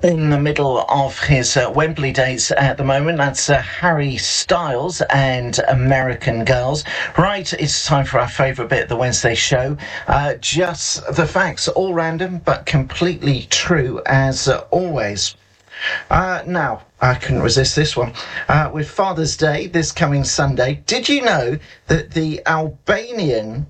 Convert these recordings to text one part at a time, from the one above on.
in the middle of his Wembley days at the moment. That's Harry Styles and American Girls. Right, it's time for our favourite bit of the Wednesday show. Just the facts, all random, but completely true as always. Now, I couldn't resist this one. With Father's Day this coming Sunday, did you know that the Albanian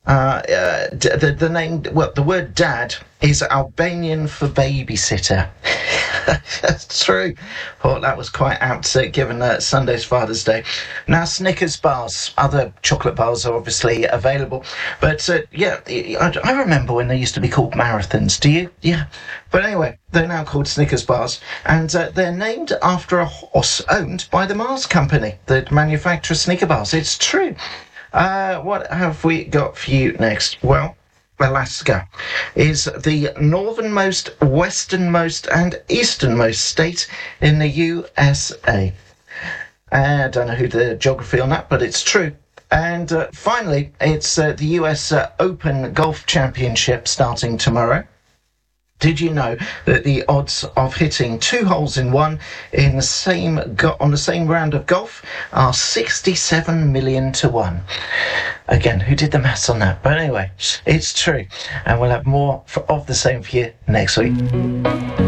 the word dad is Albanian for babysitter? That's true. Thought that was quite apt given Sunday's Father's Day. Now, Snickers bars, other chocolate bars are obviously available. But I remember when they used to be called marathons. Do you? Yeah. But anyway, they're now called Snickers bars. And they're named after a horse owned by the Mars Company that manufactures Snicker bars. It's true. What have we got for you next? Well, Alaska is the northernmost, westernmost and easternmost state in the USA. I don't know who the geography on that, but it's true. And finally, it's the US Open Golf Championship starting tomorrow. Did you know that the odds of hitting 2 holes in one on the same round of golf are 67 million to 1? Again, who did the maths on that? But anyway, it's true. And we'll have more of the same for you next week.